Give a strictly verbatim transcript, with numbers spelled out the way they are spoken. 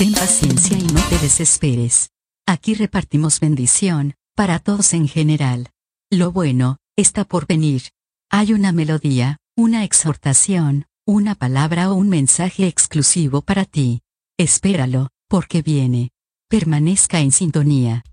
Ten paciencia y no te desesperes. Aquí repartimos bendición, para todos en general. Lo bueno, está por venir. Hay una melodía, una exhortación, una palabra o un mensaje exclusivo para ti. Espéralo, porque viene. Permanezca en sintonía.